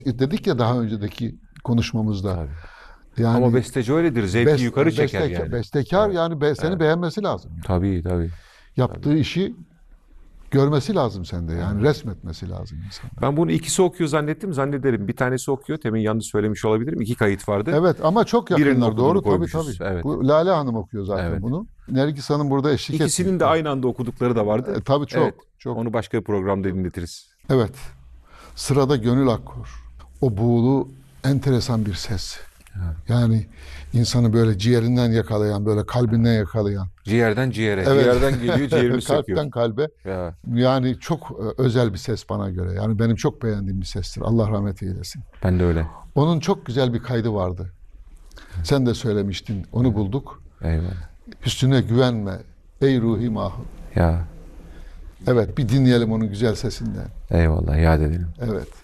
Dedik ya daha önceki konuşmamızda. Tabii. Yani Ama besteci öyledir. Zevki yukarı çeker yani. bestekar Evet. yani seni Evet. beğenmesi lazım. Yani. Tabii tabii. Yaptığı işi görmesi lazım sende. Yani Evet. resmetmesi lazım insan. Ben bunu ikisi okuyor zannettim. Zannederim. Bir tanesi okuyor. Temin yanlış söylemiş olabilirim. İki kayıt vardı. Evet ama çok Birinin yakınlar. okuduğunu Doğru tabii tabii. koymuşuz. Evet. Bu Lale Hanım okuyor zaten Evet. bunu. Nergis Hanım burada eşlik etmiş. İkisinin de aynı anda okudukları da vardı. Tabii çok. Evet. Çok. Onu başka bir programda dinletiriz. Evet. Sırada Gönül Akkor. O buğulu enteresan bir ses. Yani insanı böyle ciğerinden yakalayan, böyle kalbinden yakalayan. Ciğerden ciğere. Evet. Ciğerden geliyor, ciğerimi söküyor. Kalpten kalbe. Ya, Yani çok özel bir ses bana göre. Yani benim çok beğendiğim bir sestir. Allah rahmet eylesin. ben de öyle. Onun çok güzel bir kaydı vardı. Sen de söylemiştin. Onu bulduk. Eyvallah. Hüsnüne güvenme ey ruhi mahum. Ya, Evet bir dinleyelim onun güzel sesinden. eyvallah. Yad edelim. Evet.